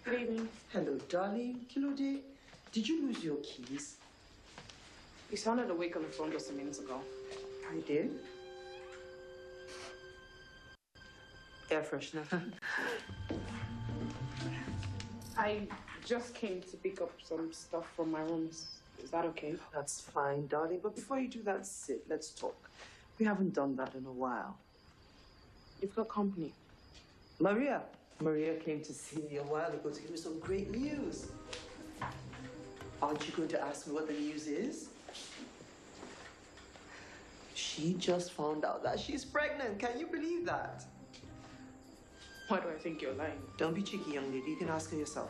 Good evening. Hello, darling. Kilode, did you lose your keys? You sounded awake on the phone just a minute ago. I did. Air freshener. I just came to pick up some stuff from my rooms. Is that okay? That's fine, darling. But before you do that, sit. Let's talk. We haven't done that in a while. You've got company. Maria. Maria came to see me a while ago to give me some great news. Aren't you going to ask me what the news is? She just found out that she's pregnant. Can you believe that? Why do I think you're lying? Don't be cheeky, young lady. You can ask her yourself.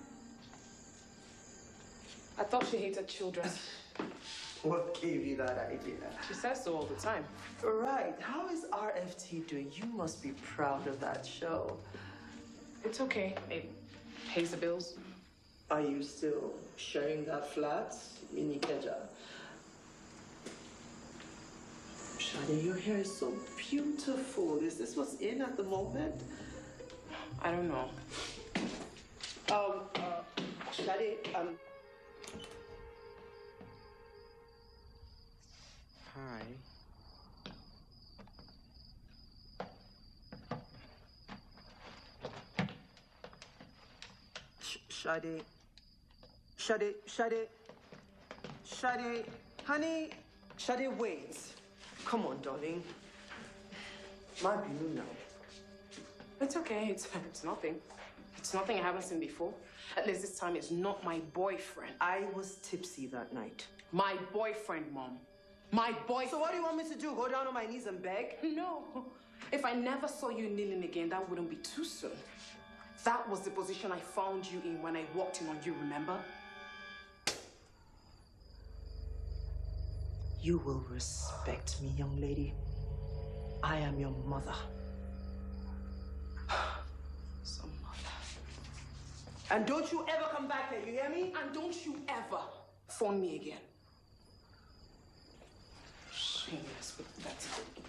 I thought she hated children. What gave you that idea? She says so all the time. Right. How is RFT doing? You must be proud of that show. It's okay. It pays the bills. Are you still sharing that flat in Ikeja? Shadi, your hair is so beautiful. Is this what's in at the moment? I don't know. Shadi, Hi. Shadi, honey, Shadi, wait. Come on, darling. My view now. It's okay. It's nothing. It's nothing I haven't seen before. At least this time it's not my boyfriend. I was tipsy that night. My boyfriend, Mom. My boyfriend. So what do you want me to do? Go down on my knees and beg? No. If I never saw you kneeling again, that wouldn't be too soon. That was the position I found you in when I walked in on you, remember? You will respect me, young lady. I am your mother. Some mother. And don't you ever come back here, you hear me? And don't you ever phone me again. Shameless with that.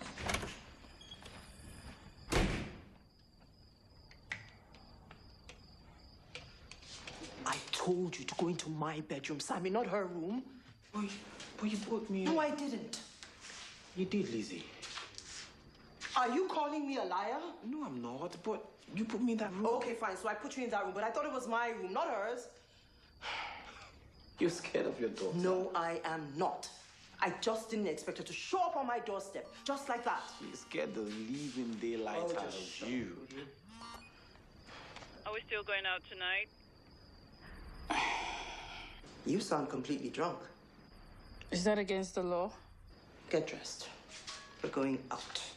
I told you to go into my bedroom, Sammy, not her room. But you put me... No, I didn't. You did, Lizzie. Are you calling me a liar? No, I'm not, but you put me in that room. Okay, fine. So I put you in that room, but I thought it was my room, not hers. You're scared of your daughter. No, I am not. I just didn't expect her to show up on my doorstep, just like that. She's scared the living daylight out of you. Are we still going out tonight? You sound completely drunk. Is that against the law? Get dressed. We're going out.